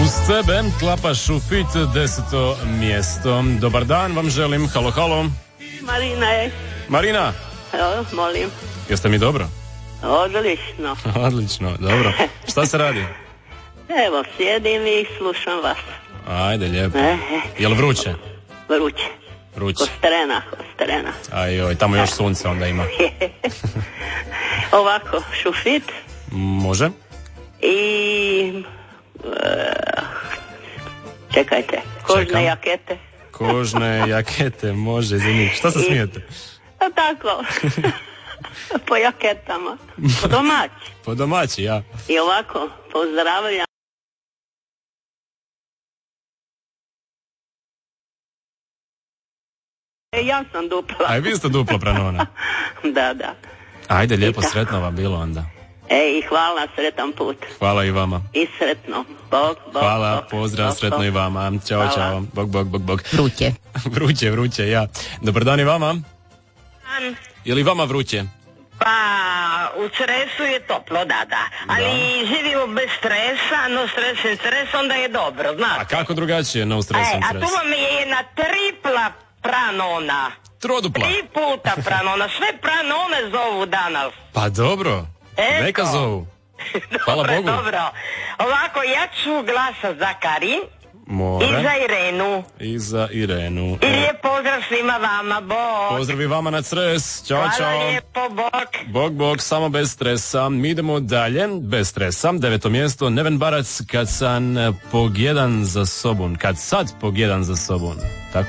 Uz tebe klapa Šufit, 10. mjesto. Dobar dan vam želim, halo, halo. Marina je. Marina. Evo, molim. Jeste mi dobro? Odlično. Odlično, dobro. Šta se radi? Evo, sjedim i slušam vas. Ajde, lijepo. Jel vruće? Vruće. Vruće. Kostrena. Ajoj, tamo još sunce onda ima. Ovako, Šufit. Može. I... čekajte, kožne jakete. Kožne jakete, može, izvini. Šta se smijete? Pa tako, po jaketama, po domaći. Po domaći, ja. I ovako, pozdravljam. Ja sam dupla. A vi ste duplo pranona. Da. Ajde, lijepo, sretno vam bilo onda. I hvala, sretan put. Hvala i vama. I sretno. Bog. Hvala, pozdrav, sretno i vama. Ćao, čao. Bog. Vruće, ja. Dobar dan i vama. Je li vama vruće? Pa, u Cresu je toplo, da. Ali živimo bez stresa, no stres, onda je dobro, znate. A kako drugačije, no stres? A tu vam je jedna tripla pranona. Trodupla. 3 puta pranona, sve pranone zovu danas. Pa dobro, neka zovu. Hvala Bogu. Dobro. Ovako, ja ću glasa za Karin. More. I za Irenu. I lijep pozdrav svima vama, bog. Pozdrav i vama na Cres. Ćao, Hvala čao. lijepo, Bog, samo bez stresa. Mi idemo dalje, bez stresa. 9. mjesto, Neven Barac, kad sad pogjedan za sobom. Tako